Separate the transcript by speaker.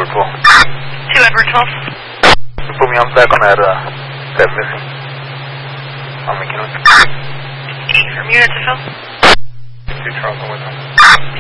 Speaker 1: Edward 12.
Speaker 2: 2 Edward 12.
Speaker 1: You put me on back on that missing. On McKinley.
Speaker 2: From unit to Phil.
Speaker 1: 2 Charles, I'm with him.